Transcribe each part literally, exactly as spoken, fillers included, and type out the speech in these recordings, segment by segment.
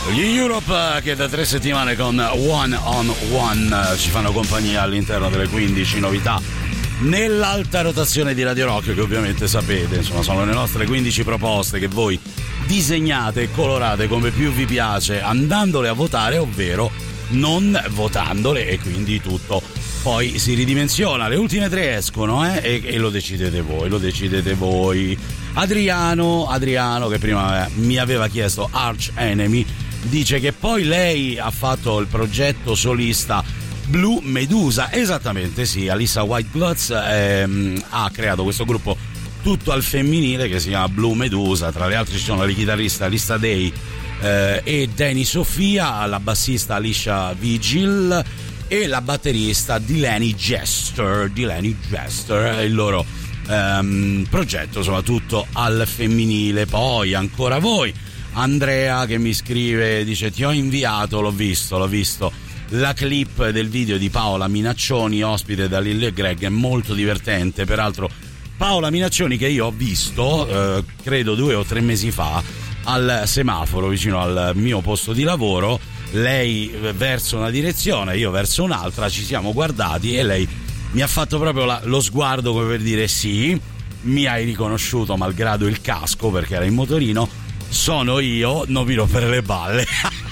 Gli Europe che da tre settimane con One on One ci fanno compagnia all'interno delle quindici novità nell'alta rotazione di Radio Rock, che ovviamente sapete, insomma, sono le nostre quindici proposte che voi disegnate e colorate come più vi piace andandole a votare, ovvero non votandole, e quindi tutto poi si ridimensiona. Le ultime tre escono eh, e, e lo decidete voi, lo decidete voi. Adriano, Adriano che prima mi aveva chiesto Arch Enemy, dice che poi lei ha fatto il progetto solista Blue Medusa. Esattamente sì, Alissa White-Glutz ehm, ha creato questo gruppo tutto al femminile che si chiama Blue Medusa. Tra le altre ci sono le chitarrista Lisa Day eh, e Danny Sofia, la bassista Alicia Vigil e la batterista Delaney Jester. Delaney Jester, il loro ehm, progetto soprattutto al femminile. Poi ancora voi, Andrea che mi scrive, dice ti ho inviato, l'ho visto, l'ho visto la clip del video di Paola Minaccioni ospite da Lillo e Greg, è molto divertente. Peraltro Paola Minaccioni che io ho visto eh, credo due o tre mesi fa al semaforo vicino al mio posto di lavoro, lei verso una direzione, io verso un'altra, ci siamo guardati e lei mi ha fatto proprio la, lo sguardo come per dire sì, mi hai riconosciuto malgrado il casco perché era in motorino, sono io, non mi rompere le balle.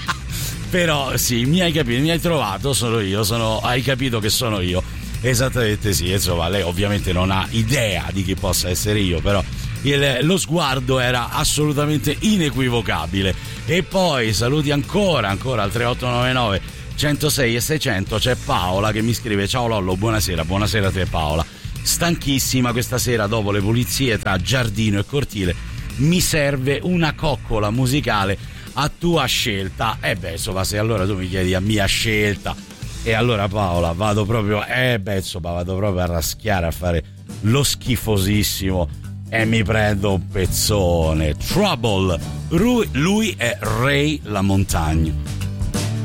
Però sì, mi hai capito, mi hai trovato, sono io, sono, hai capito che sono io. Esattamente sì, insomma, lei ovviamente non ha idea di chi possa essere io, però il, lo sguardo era assolutamente inequivocabile. E poi saluti ancora, ancora al tre otto nove nove centosei e seicento, c'è Paola che mi scrive ciao Lollo, buonasera, buonasera a te Paola, stanchissima questa sera dopo le pulizie tra giardino e cortile, mi serve una coccola musicale a tua scelta. E eh beh insomma, se allora tu mi chiedi a mia scelta, e allora Paola vado proprio eh beh insomma vado proprio a raschiare, a fare lo schifosissimo e mi prendo un pezzone. Trouble, lui, lui è Ray La Montagne.